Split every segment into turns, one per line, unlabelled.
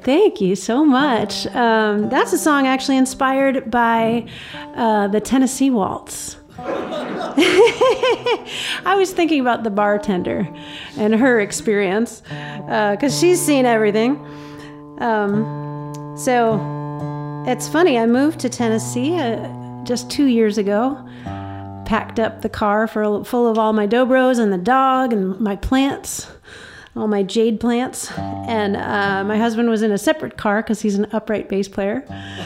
Thank you so much. That's a song actually inspired by the Tennessee Waltz. I was thinking about the bartender and her experience because she's seen everything. So it's funny, I moved to Tennessee just 2 years ago, packed up the car full of all my dobros and the dog and my plants, all my jade plants. And my husband was in a separate car because he's an upright bass player.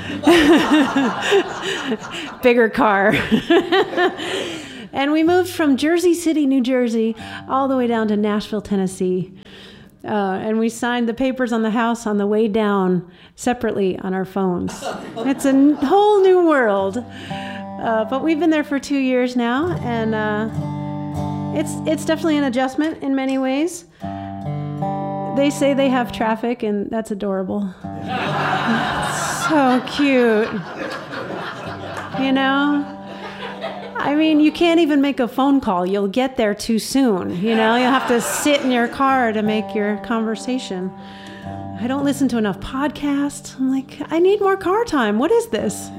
Bigger car. And we moved from Jersey City, New Jersey, all the way down to Nashville, Tennessee. And we signed the papers on the house on the way down separately on our phones. It's a whole new world. But we've been there for 2 years now, and it's definitely an adjustment in many ways. They say they have traffic, and that's adorable. So cute. You know? I mean, you can't even make a phone call. You'll get there too soon. You know, you'll have to sit in your car to make your conversation. I don't listen to enough podcasts. I'm like, I need more car time. What is this?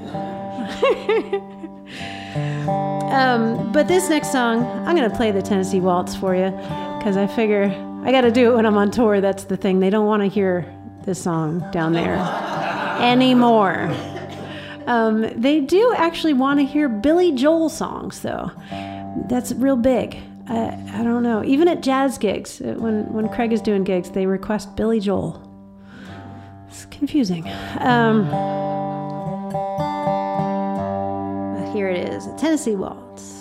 But this next song, I'm going to play the Tennessee Waltz for you because I figure I got to do it when I'm on tour. That's the thing. They don't want to hear this song down there anymore. They do actually want to hear Billy Joel songs, though. That's real big. I don't know. Even at jazz gigs, when Craig is doing gigs, they request Billy Joel. It's confusing. But here it is, a Tennessee Waltz.